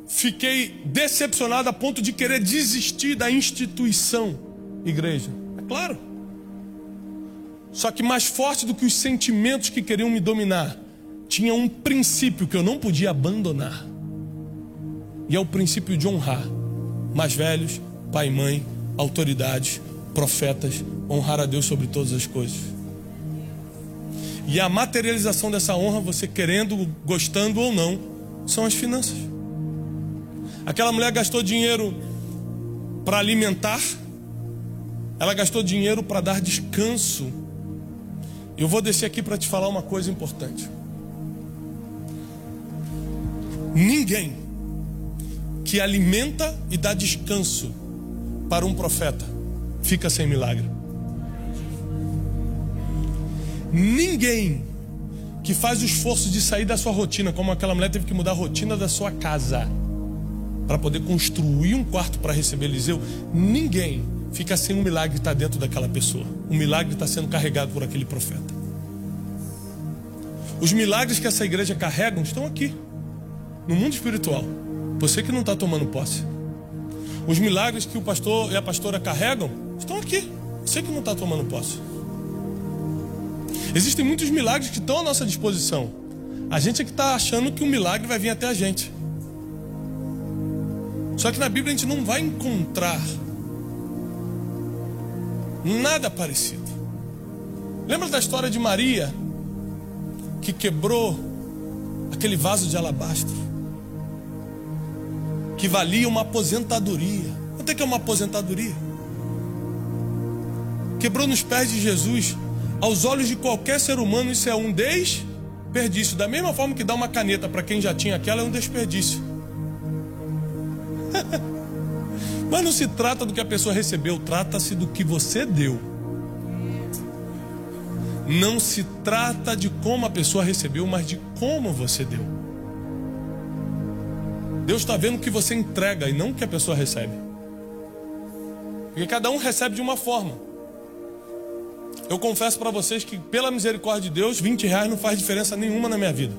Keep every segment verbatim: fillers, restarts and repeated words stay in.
fiquei decepcionado a ponto de querer desistir da instituição igreja. É claro. Só que mais forte do que os sentimentos que queriam me dominar, tinha um princípio que eu não podia abandonar. E é o princípio de honrar mais velhos, pai e mãe, autoridades, profetas, honrar a Deus sobre todas as coisas. E a materialização dessa honra, você querendo, gostando ou não, são as finanças. Aquela mulher gastou dinheiro para alimentar, ela gastou dinheiro para dar descanso. Eu vou descer aqui para te falar uma coisa importante. Ninguém que alimenta e dá descanso para um profeta fica sem milagre. Ninguém que faz o esforço de sair da sua rotina, como aquela mulher teve que mudar a rotina da sua casa para poder construir um quarto para receber Eliseu, ninguém fica sem um milagre que está dentro daquela pessoa. Um milagre está sendo carregado por aquele profeta. Os milagres que essa igreja carrega estão aqui, no mundo espiritual. Você que não está tomando posse. Os milagres que o pastor e a pastora carregam estão aqui. Você que não está tomando posse. Existem muitos milagres que estão à nossa disposição. A gente é que está achando que o milagre vai vir até a gente. Só que na Bíblia a gente não vai encontrar nada parecido. Lembra da história de Maria, que quebrou aquele vaso de alabastro, que valia uma aposentadoria? Quanto é que é uma aposentadoria? Quebrou nos pés de Jesus. Aos olhos de qualquer ser humano isso é um desperdício. Da mesma forma que dar uma caneta para quem já tinha aquela é um desperdício. Mas não se trata do que a pessoa recebeu, trata-se do que você deu. Não se trata de como a pessoa recebeu, mas de como você deu. Deus está vendo o que você entrega e não o que a pessoa recebe. Porque cada um recebe de uma forma. Eu confesso para vocês que, pela misericórdia de Deus, vinte reais não faz diferença nenhuma na minha vida.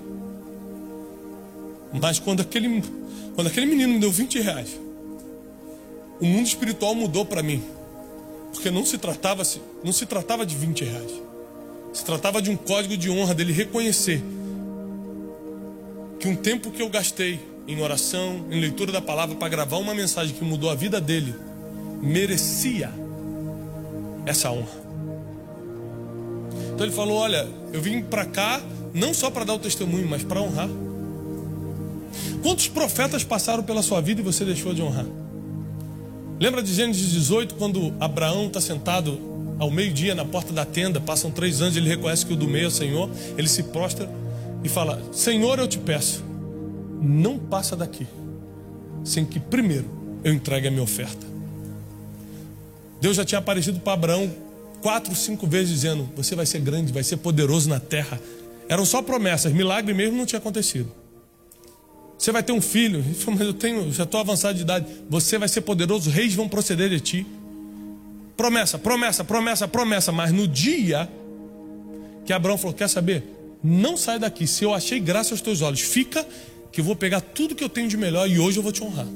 Mas quando aquele, quando aquele menino me deu vinte reais, o mundo espiritual mudou para mim. Porque não se tratava, não se tratava de vinte reais. Se tratava de um código de honra, dele reconhecer que um tempo que eu gastei em oração, em leitura da palavra, para gravar uma mensagem que mudou a vida dele, merecia essa honra. Então ele falou, olha, eu vim para cá não só para dar o testemunho, mas para honrar. Quantos profetas passaram pela sua vida e você deixou de honrar? Lembra de Gênesis dezoito, quando Abraão está sentado ao meio-dia na porta da tenda, passam três anos, ele reconhece que o do meio é o Senhor, ele se prostra e fala, Senhor, eu te peço, não passa daqui sem que primeiro eu entregue a minha oferta. Deus já tinha aparecido para Abraão quatro, cinco vezes dizendo, você vai ser grande, vai ser poderoso na terra. Eram só promessas, milagre mesmo não tinha acontecido. Você vai ter um filho. Ele falou, mas eu tenho, já estou avançado de idade. Você vai ser poderoso, reis vão proceder de ti. Promessa, promessa, promessa, promessa. Mas no dia que Abraão falou, quer saber? Não sai daqui, se eu achei graça aos teus olhos, fica que eu vou pegar tudo que eu tenho de melhor e hoje eu vou te honrar.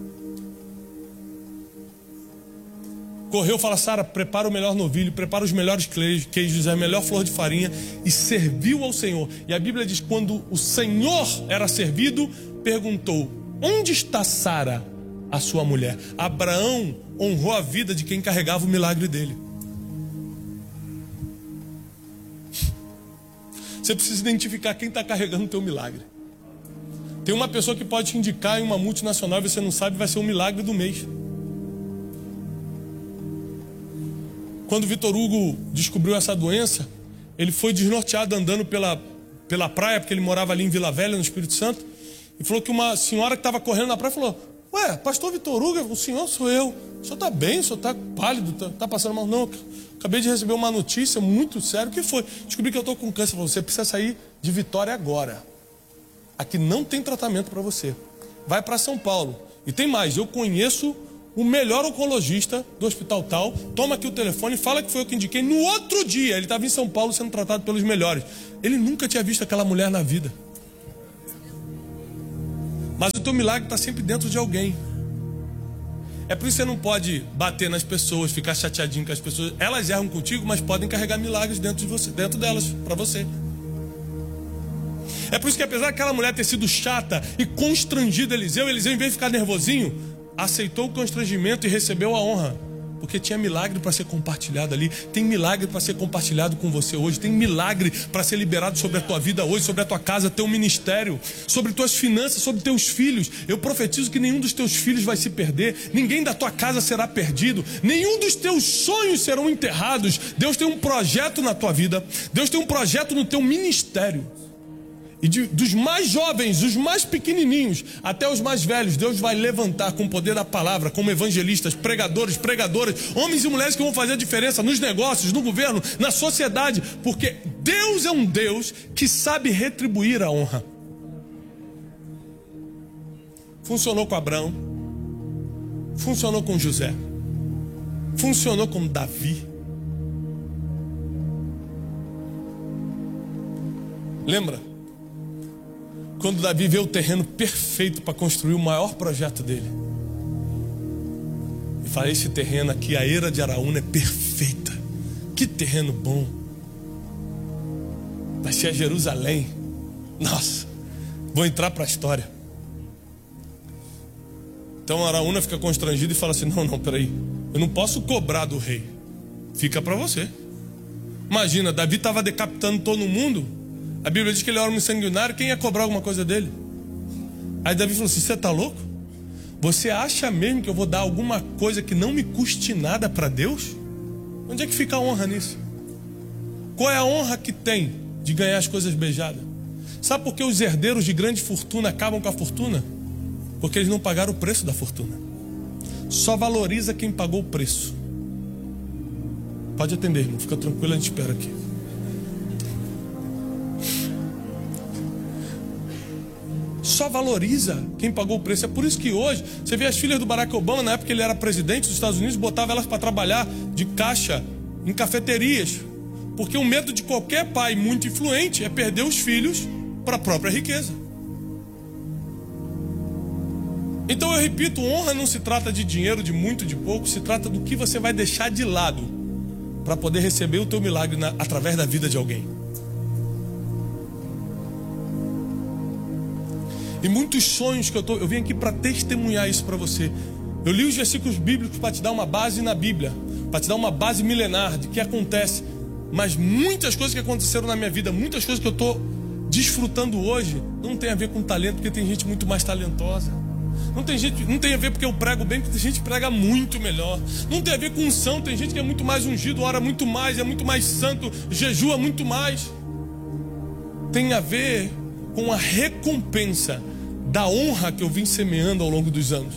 Correu, fala, Sara, prepara o melhor novilho, prepara os melhores queijos, a melhor flor de farinha, e serviu ao Senhor. E a Bíblia diz, quando o Senhor era servido, perguntou, onde está Sara, a sua mulher? Abraão honrou a vida de quem carregava o milagre dele. Você precisa identificar quem está carregando o teu milagre. Tem uma pessoa que pode te indicar em uma multinacional e você não sabe, vai ser o milagre do mês. Quando Vitor Hugo descobriu essa doença, ele foi desnorteado andando pela, pela praia, porque ele morava ali em Vila Velha, no Espírito Santo, e falou que uma senhora que estava correndo na praia falou, ué, pastor Vitor Hugo, o senhor sou eu, o senhor está bem, o senhor está pálido, está tá passando mal? Não, acabei de receber uma notícia muito séria, o que foi? Descobri que eu estou com câncer. Falou, você precisa sair de Vitória agora, aqui não tem tratamento para você, vai para São Paulo. E tem mais, eu conheço o melhor oncologista do hospital tal, toma aqui o telefone, fala que foi eu que indiquei. No outro dia, ele estava em São Paulo sendo tratado pelos melhores. Ele nunca tinha visto aquela mulher na vida. Mas o teu milagre está sempre dentro de alguém. É por isso que você não pode bater nas pessoas, ficar chateadinho com as pessoas. Elas erram contigo, mas podem carregar milagres dentro de você, dentro delas, para você. É por isso que apesar daquela mulher ter sido chata e constrangida Eliseu, Eliseu, em vez de ficar nervosinho, aceitou o constrangimento e recebeu a honra. Porque tinha milagre para ser compartilhado ali. Tem milagre para ser compartilhado com você hoje. Tem milagre para ser liberado sobre a tua vida hoje, sobre a tua casa, teu ministério, sobre tuas finanças, sobre teus filhos. Eu profetizo que nenhum dos teus filhos vai se perder. Ninguém da tua casa será perdido. Nenhum dos teus sonhos serão enterrados. Deus tem um projeto na tua vida. Deus tem um projeto no teu ministério. E de, dos mais jovens, os mais pequenininhos, até os mais velhos, Deus vai levantar com o poder da palavra, como evangelistas, pregadores, pregadoras, homens e mulheres que vão fazer a diferença nos negócios, no governo, na sociedade, porque Deus é um Deus que sabe retribuir a honra. Funcionou com Abraão, funcionou com José, funcionou com Davi. Lembra? Quando Davi vê o terreno perfeito para construir o maior projeto dele, e fala: esse terreno aqui, a Eira de Araúna, é perfeita. Que terreno bom. Vai ser a Jerusalém. Nossa, vou entrar para a história. Então Araúna fica constrangido e fala assim: não, não, peraí, eu não posso cobrar do rei. Fica para você. Imagina, Davi estava decapitando todo mundo. A Bíblia diz que ele era um sanguinário. Quem ia cobrar alguma coisa dele? Aí Davi falou assim: você está louco? Você acha mesmo que eu vou dar alguma coisa que não me custe nada para Deus? Onde é que fica a honra nisso? Qual é a honra que tem de ganhar as coisas beijadas? Sabe por que os herdeiros de grande fortuna acabam com a fortuna? Porque eles não pagaram o preço da fortuna. Só valoriza quem pagou o preço. Pode atender, irmão. Fica tranquilo, a gente espera aqui. Só valoriza quem pagou o preço. É por isso que hoje você vê as filhas do Barack Obama, na época que ele era presidente dos Estados Unidos, botava elas para trabalhar de caixa em cafeterias, porque o medo de qualquer pai muito influente é perder os filhos para a própria riqueza. Então eu repito, honra não se trata de dinheiro, de muito, de pouco, se trata do que você vai deixar de lado para poder receber o teu milagre na, através da vida de alguém. E muitos sonhos que eu tô, eu vim aqui para testemunhar isso para você. Eu li os versículos bíblicos para te dar uma base na Bíblia, para te dar uma base milenar de que acontece. Mas muitas coisas que aconteceram na minha vida, muitas coisas que eu estou desfrutando hoje, não tem a ver com talento, porque tem gente muito mais talentosa. Não tem, gente, não tem a ver porque eu prego bem, porque tem gente que prega muito melhor. Não tem a ver com unção, tem gente que é muito mais ungido, ora muito mais, é muito mais santo, jejua muito mais. Tem a ver com a recompensa da honra que eu vim semeando ao longo dos anos.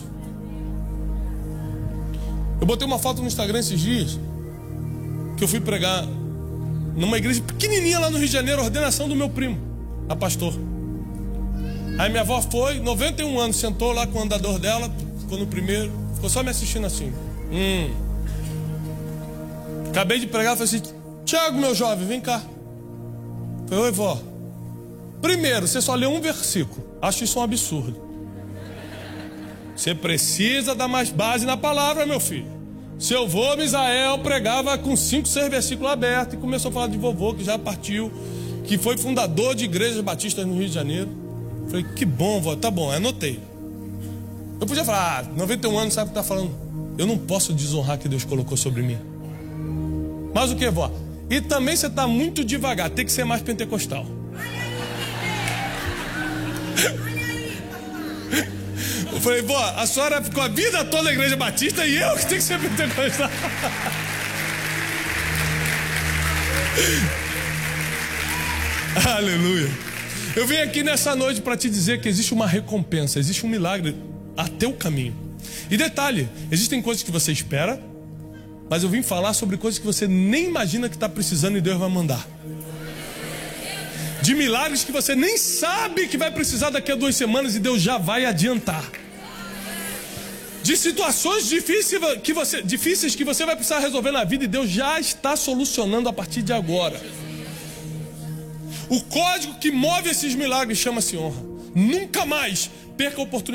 Eu botei uma foto no Instagram esses dias, que eu fui pregar numa igreja pequenininha lá no Rio de Janeiro, ordenação do meu primo, a pastor. Aí minha avó foi, noventa e um anos, sentou lá com o andador dela, ficou no primeiro, ficou só me assistindo assim. Hum. Acabei de pregar, falei assim: Tiago, meu jovem, vem cá. Falei: oi, vó. Primeiro, você só leu um versículo. Acho isso um absurdo. Você precisa dar mais base na palavra, meu filho. Seu avô Misael pregava com cinco, seis versículos abertos e começou a falar de vovô, que já partiu, que foi fundador de igrejas batistas no Rio de Janeiro. Falei: que bom, vó, tá bom, anotei. Eu podia falar: ah, noventa e um anos, sabe o que tá falando? Eu não posso desonrar que Deus colocou sobre mim. Mas o que, vó? E também você tá muito devagar, tem que ser mais pentecostal. Eu falei: vó, a senhora ficou a vida toda na igreja batista e eu que tenho que ser pentecostal. Aleluia. Eu vim aqui nessa noite para te dizer que existe uma recompensa, existe um milagre a teu caminho. E detalhe, existem coisas que você espera, mas eu vim falar sobre coisas que você nem imagina que está precisando e Deus vai mandar. De milagres que você nem sabe que vai precisar daqui a duas semanas e Deus já vai adiantar. De situações difíceis que você, difíceis que você vai precisar resolver na vida e Deus já está solucionando a partir de agora. O código que move esses milagres chama-se honra. Nunca mais perca a oportunidade